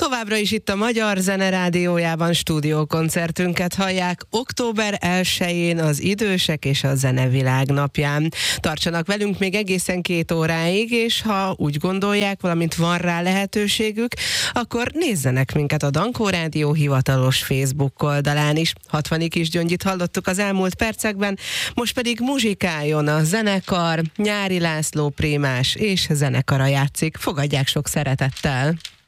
Továbbra is itt a Magyar Zene Rádiójában stúdiókoncertünket hallják október 1-én az Idősek és a Zenevilág napján. Tartsanak velünk még egészen 2 óráig, és ha úgy gondolják, valamint van rá lehetőségük, akkor nézzenek minket a Dankó Rádió hivatalos Facebook oldalán is. 60 Kis Gyöngyit hallottuk az elmúlt percekben, most pedig muzsikáljon a zenekar, Nyári László Prémás és zenekara játszik. Fogadják sok szeretettel!